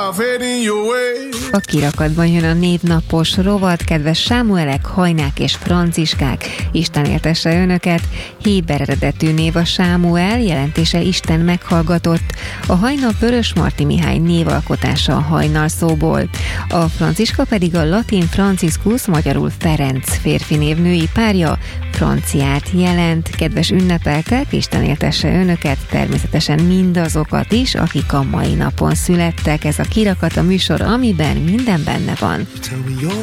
A kirakatban jön a névnapos rovat, kedves Sámuelek, Hajnák és Franciskák. Isten éltesse önöket. Héber eredetű név a Sámuel, jelentése Isten meghallgatott. A Hajna Vörösmarty Mihály névalkotása a hajnal szóból. A Franciska pedig a latin Franciscus, magyarul Ferenc férfi név női párja, Franciát jelent. Kedves ünnepeltek, Isten éltesse önöket, természetesen mindazokat is, akik a mai napon születtek. Ez a kirakat, a műsor, amiben minden benne van.